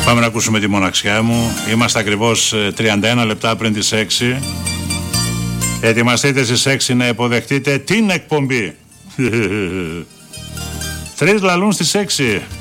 Πάμε να ακούσουμε τη μοναξιά μου. Είμαστε ακριβώς 31 λεπτά πριν τις 6. Ετοιμαστείτε στις 6 να υποδεχτείτε την εκπομπή. 3 λαλούν στις 6.